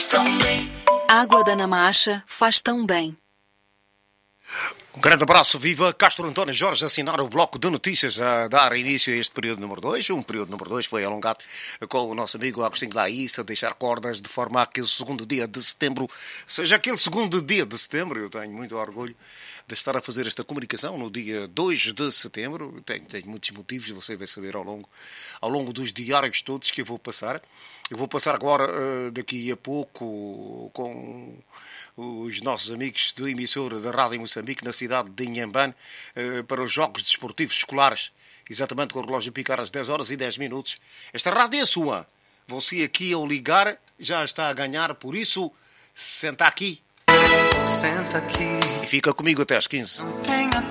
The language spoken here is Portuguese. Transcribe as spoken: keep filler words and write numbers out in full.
tão bem. Água da Namacha faz tão bem. Um grande abraço, viva Castro António Jorge, assinar o bloco de notícias a dar início a este período número dois. Um período número dois foi alongado com o nosso amigo Agostinho Laís a deixar cordas de forma a que o segundo dia de setembro seja aquele segundo dia de setembro. Eu tenho muito orgulho de estar a fazer esta comunicação no dia dois de setembro. Tenho, tenho muitos motivos, você vai saber ao longo, ao longo dos diários todos que eu vou passar. Eu vou passar agora, daqui a pouco, com os nossos amigos do emissor da Rádio Moçambique na cidade de Inhambane para os Jogos Desportivos Escolares, exatamente com o relógio a picar às dez horas e dez minutos. Esta rádio é sua. Você aqui ao ligar já está a ganhar, por isso senta aqui. Senta aqui. E fica comigo até às quinze.